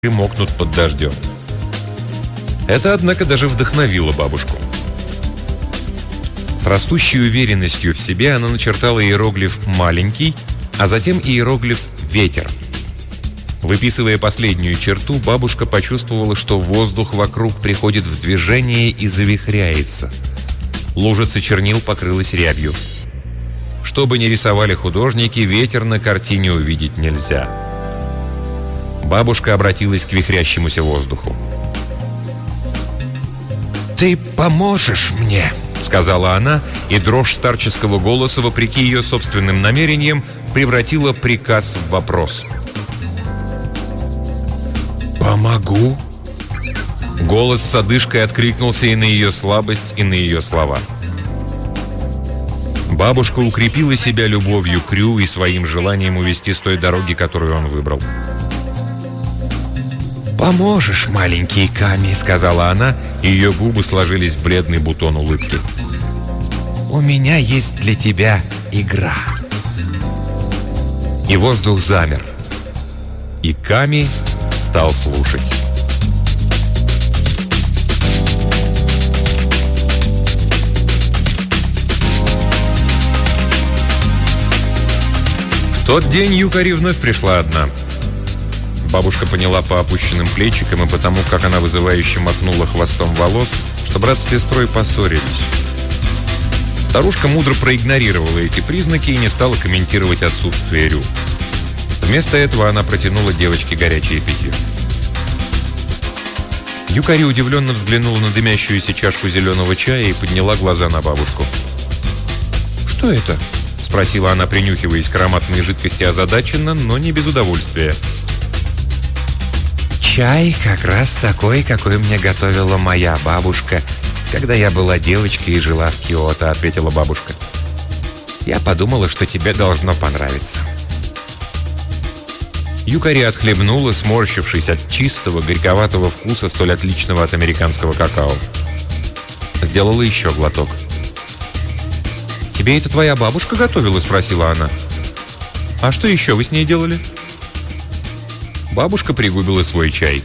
мокнут под дождем. Это, однако, даже вдохновило бабушку. С растущей уверенностью в себе она начертала иероглиф «маленький», а затем иероглиф «ветер». Выписывая последнюю черту, бабушка почувствовала, что воздух вокруг приходит в движение и завихряется. Лужица чернил покрылась рябью. Что бы ни рисовали художники, ветер на картине увидеть нельзя. Бабушка обратилась к вихрящемуся воздуху. «Ты поможешь мне?» — сказала она, и дрожь старческого голоса, вопреки ее собственным намерениям, превратила приказ в вопрос. «Помогу?» Голос с одышкой откликнулся и на ее слабость, и на ее слова. Бабушка укрепила себя любовью к Рю и своим желанием увести с той дороги, которую он выбрал. «Поможешь, маленький Ками», — сказала она, и ее губы сложились в бледный бутон улыбки. «У меня есть для тебя игра». И воздух замер. И Ками стал слушать. В тот день Юкари вновь пришла одна. Бабушка поняла по опущенным плечикам и потому, как она вызывающе мотнула хвостом волос, что брат с сестрой поссорились. Старушка мудро проигнорировала эти признаки и не стала комментировать отсутствие Рю. Вместо этого она протянула девочке горячее питье. Юкари удивленно взглянула на дымящуюся чашку зеленого чая и подняла глаза на бабушку. «Что это?» — спросила она, принюхиваясь к ароматной жидкости озадаченно, но не без удовольствия. «Чай как раз такой, какой мне готовила моя бабушка, когда я была девочкой и жила в Киото», — ответила бабушка. «Я подумала, что тебе должно понравиться». Юкари отхлебнула, сморщившись от чистого, горьковатого вкуса, столь отличного от американского какао. Сделала еще глоток. «Тебе это твоя бабушка готовила?» — спросила она. «А что еще вы с ней делали?» Бабушка пригубила свой чай.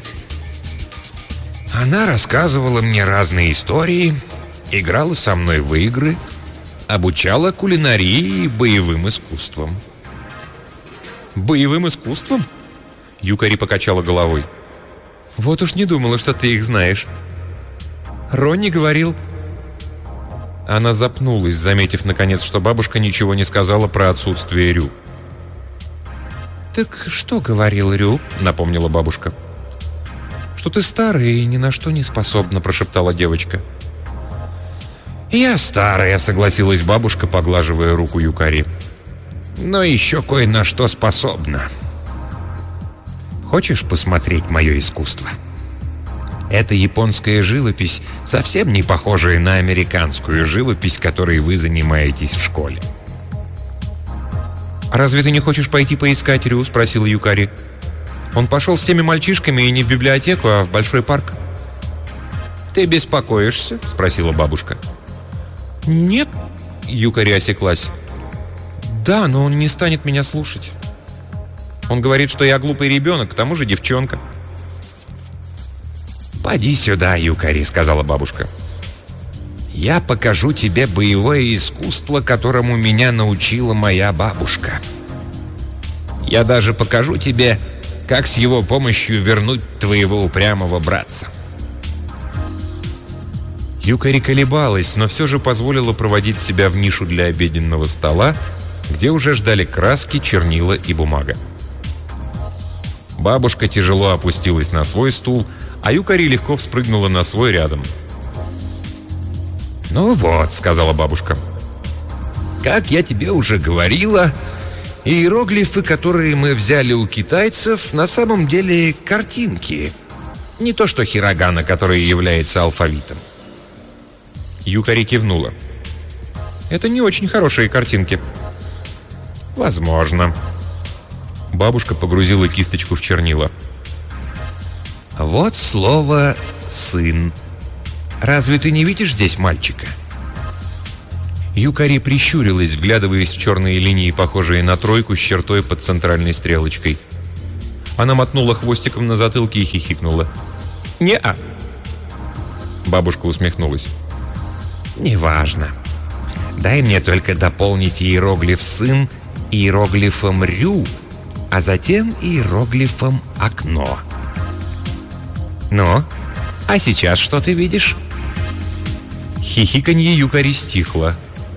«Она рассказывала мне разные истории, играла со мной в игры, обучала кулинарии и боевым искусствам». «Боевым искусством?» Юкари покачала головой. «Вот уж не думала, что ты их знаешь. Ронни говорил...» Она запнулась, заметив, наконец, что бабушка ничего не сказала про отсутствие Рю. «Так что говорил Рю?» — напомнила бабушка. «Что ты старая и ни на что не способна», — прошептала девочка. «Я старая», — согласилась бабушка, поглаживая руку Юкари. «Но еще кое на что способна. Хочешь посмотреть мое искусство? Это японская живопись, совсем не похожая на американскую живопись, которой вы занимаетесь в школе». «Разве ты не хочешь пойти поискать Рю?» — спросила Юкари. «Он пошел с теми мальчишками и не в библиотеку, а в большой парк». «Ты беспокоишься?» — спросила бабушка. «Нет», — Юкари осеклась. «Да, но он не станет меня слушать. Он говорит, что я глупый ребенок, к тому же девчонка». «Поди сюда, Юкари», — сказала бабушка. «Я покажу тебе боевое искусство, которому меня научила моя бабушка. Я даже покажу тебе, как с его помощью вернуть твоего упрямого братца». Юкари колебалась, но все же позволила проводить себя в нишу для обеденного стола, где уже ждали краски, чернила и бумага. Бабушка тяжело опустилась на свой стул, а Юкари легко вспрыгнула на свой рядом. «Ну вот», — сказала бабушка, — «как я тебе уже говорила, иероглифы, которые мы взяли у китайцев, на самом деле картинки. Не то что хирогана, который является алфавитом». Юкари кивнула. «Это не очень хорошие картинки». «Возможно». Бабушка погрузила кисточку в чернила. «Вот слово «сын». Разве ты не видишь здесь мальчика?» Юкари прищурилась, вглядываясь в черные линии, похожие на тройку с чертой под центральной стрелочкой. Она мотнула хвостиком на затылке и хихикнула. «Не-а». Бабушка усмехнулась. «Неважно. Дай мне только дополнить иероглиф «сын» иероглифом «рю», а затем иероглифом «окно». Ну, а сейчас что ты видишь?» Хихиканье Юкари стихло.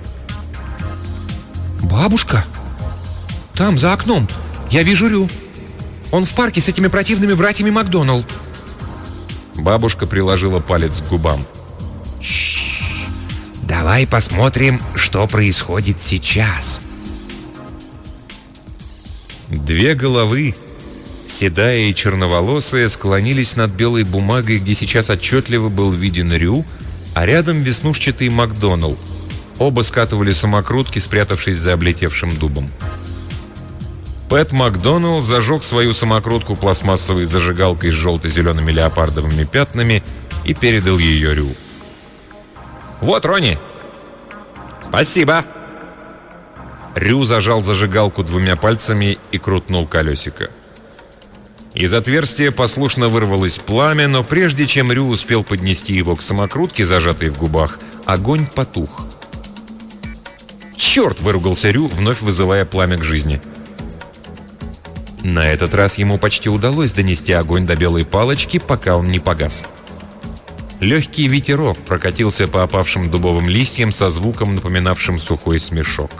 «Бабушка, там, за окном, я вижу Рю. Он в парке с этими противными братьями Макдоналд». Бабушка приложила палец к губам. «Шш, давай посмотрим, что происходит сейчас». Две головы, седая и черноволосая, склонились над белой бумагой, где сейчас отчетливо был виден Рю, а рядом веснушчатый Макдоналд. Оба скатывали самокрутки, спрятавшись за облетевшим дубом. Пэт Макдоналд зажег свою самокрутку пластмассовой зажигалкой с желто-зелеными леопардовыми пятнами и передал ее Рю. «Вот, Ронни!» «Спасибо!» Рю зажал зажигалку двумя пальцами и крутнул колесико. Из отверстия послушно вырвалось пламя, но прежде чем Рю успел поднести его к самокрутке, зажатой в губах, огонь потух. «Черт!» — выругался Рю, вновь вызывая пламя к жизни. На этот раз ему почти удалось донести огонь до белой палочки, пока он не погас. Легкий ветерок прокатился по опавшим дубовым листьям со звуком, напоминавшим сухой смешок.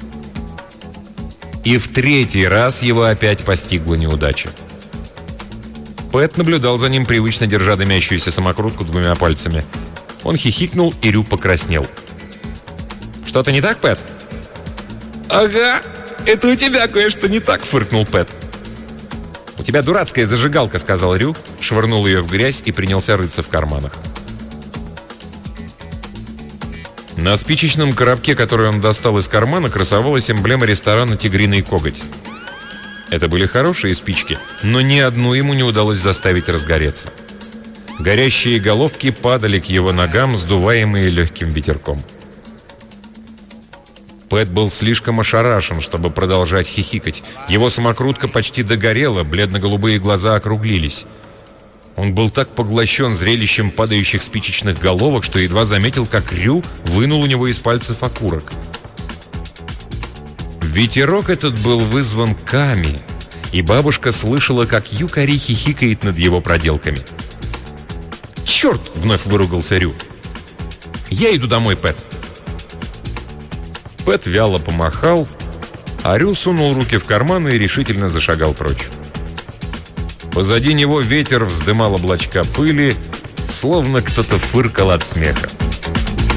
И в третий раз его опять постигла неудача. Пэт наблюдал за ним, привычно держа дымящуюся самокрутку двумя пальцами. Он хихикнул, и Рю покраснел. «Что-то не так, Пэт?» «Ага, это у тебя кое-что не так», — фыркнул Пэт. «У тебя дурацкая зажигалка», — сказал Рю, швырнул ее в грязь и принялся рыться в карманах. На спичечном коробке, который он достал из кармана, красовалась эмблема ресторана «Тигриный коготь». Это были хорошие спички, но ни одну ему не удалось заставить разгореться. Горящие головки падали к его ногам, сдуваемые легким ветерком. Пэт был слишком ошарашен, чтобы продолжать хихикать. Его самокрутка почти догорела, бледно-голубые глаза округлились. Он был так поглощен зрелищем падающих спичечных головок, что едва заметил, как Рю вынул у него из пальцев окурок. Ветерок этот был вызван Ками, и бабушка слышала, как Юкари хихикает над его проделками. «Черт!» — вновь выругался Рю. «Я иду домой, Пэт». Пэт вяло помахал, а Рю сунул руки в карманы и решительно зашагал прочь. Позади него ветер вздымал облачка пыли, словно кто-то фыркал от смеха.